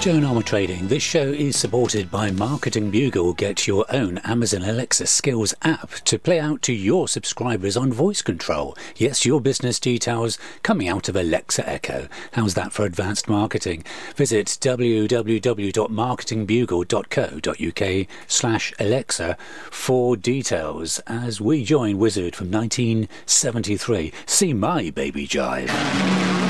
Joan Armour Trading. This show is supported by Marketing Bugle. Get your own Amazon Alexa Skills app to play out to your subscribers on voice control. Yes, your business details coming out of Alexa Echo. How's that for advanced marketing? Visit www.marketingbugle.co.uk/Alexa for details as we join Wizard from 1973. See my baby jive.